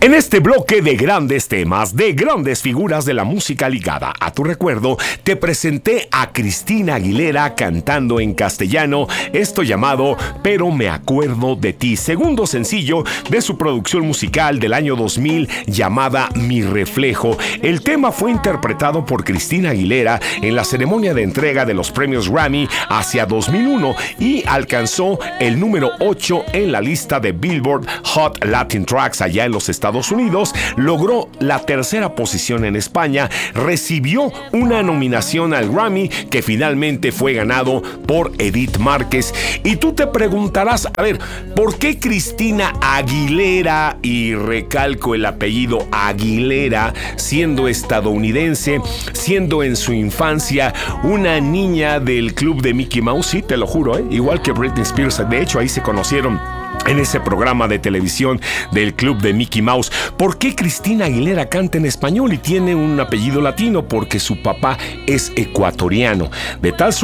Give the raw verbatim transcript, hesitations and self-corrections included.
En este bloque de grandes temas, de grandes figuras de la música ligada a tu recuerdo, te presenté a Cristina Aguilera cantando en castellano esto llamado Pero me acuerdo de ti, segundo sencillo de su producción musical del año dos mil llamada Mi Reflejo. El tema fue interpretado por Cristina Aguilera en la ceremonia de entrega de los premios Grammy hacia dos mil uno y alcanzó el número ocho en la lista de Billboard Hot Latin Tracks allá en los Estados Unidos, logró la tercera posición en España, recibió una nominación al Grammy que finalmente fue ganado por Edith Márquez. Y tú te preguntarás, a ver, ¿por qué Cristina Aguilera, y recalco el apellido Aguilera, siendo estadounidense, siendo en su infancia una niña del club de Mickey Mouse? Sí, te lo juro, ¿eh? Igual que Britney Spears, de hecho ahí se conocieron en ese programa de televisión del club de Mickey Mouse. ¿Por qué Cristina Aguilera canta en español y tiene un apellido latino? Porque su papá es ecuatoriano, de tal suerte